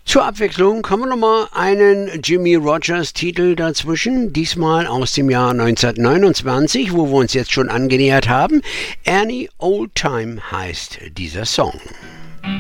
Zur Abwechslung haben wir nochmal einen Jimmy Rogers Titel dazwischen, diesmal aus dem Jahr 1929, wo wir uns jetzt schon angenähert haben. Any Old Time heißt dieser Song.